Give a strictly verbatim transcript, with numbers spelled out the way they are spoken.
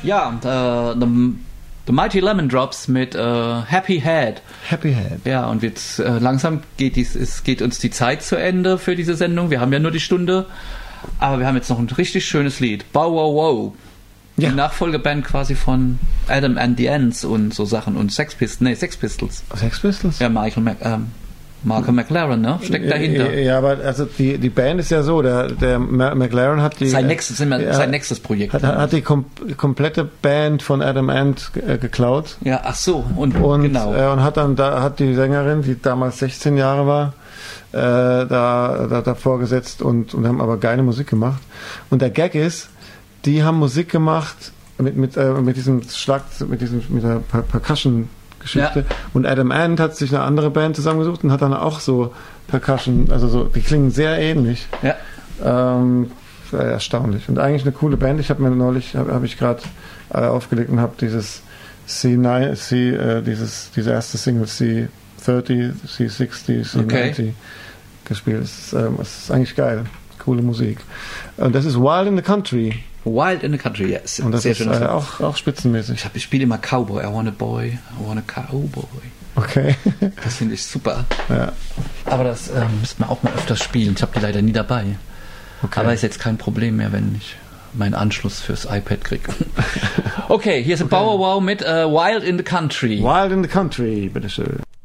Ja, äh, the, the Mighty Lemon Drops mit äh, Happy Head. Happy Head. Ja, und jetzt äh, langsam geht, dies, es geht uns die Zeit zu Ende für diese Sendung. Wir haben ja nur die Stunde, aber wir haben jetzt noch ein richtig schönes Lied. Bow Wow Wow. Ja. Die Nachfolgeband quasi von Adam and the Ants und so Sachen und Sex Pistols. Nee, Sex Pistols. Sex Pistols? Ja, Michael Mac, ähm, Michael McLaren, ne? Steckt dahinter. Ja, aber also die, die Band ist ja so, der, der McLaren hat die... Sein nächstes, ja, sein nächstes Projekt. Hat, hat die kom- komplette Band von Adam Ant äh, geklaut. Ja, ach so. Und, und, genau. Äh, und hat dann da hat die Sängerin, die damals sechzehn Jahre war, äh, da, da, da vorgesetzt und, und haben aber geile Musik gemacht. Und der Gag ist, die haben Musik gemacht mit, mit, äh, mit diesem Schlag, mit diesem, mit der per- Percussion Geschichte. Ja. Und Adam Ant hat sich eine andere Band zusammengesucht und hat dann auch so Percussion, also so, die klingen sehr ähnlich. Ja. Ähm, erstaunlich. Und eigentlich eine coole Band. Ich habe mir neulich, habe hab ich gerade äh, aufgelegt und habe dieses C neun, C, äh, dieses, diese erste Single C dreißig, C sechzig, C neunzig okay. gespielt. Es ist, ähm, es ist eigentlich geil. Coole Musik. Und das ist Wild in the Country. Wild in the Country, yes. Und das sehr ist schön. Äh, auch, auch spitzenmäßig. Ich, ich spiele immer Cowboy. I want a boy, I want a cowboy. Okay. Das finde ich super. Ja. Aber das ähm, müsste man auch mal öfters spielen. Ich habe die leider nie dabei. Okay. Aber ist jetzt kein Problem mehr, wenn ich meinen Anschluss fürs iPad kriege. Okay, hier ist okay. Bow Wow Wow mit uh, Wild in the Country. Wild in the Country, bitteschön.